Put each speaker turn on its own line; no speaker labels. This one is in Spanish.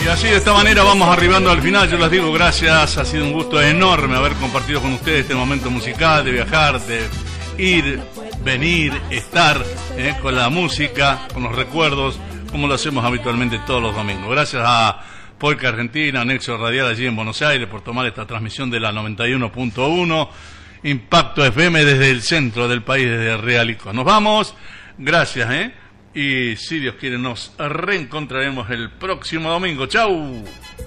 Y así de esta manera vamos arribando al final. Yo les digo gracias, ha sido un gusto enorme haber compartido con ustedes este momento musical, de viajar, de ir, venir, estar con la música, con los recuerdos, como lo hacemos habitualmente todos los domingos. Gracias a Polka Argentina, Nexo Radial allí en Buenos Aires por tomar esta transmisión de la 91.1, Impacto FM desde el centro del país, desde Realicó. Nos vamos, gracias, y si Dios quiere nos reencontraremos el próximo domingo. ¡Chau!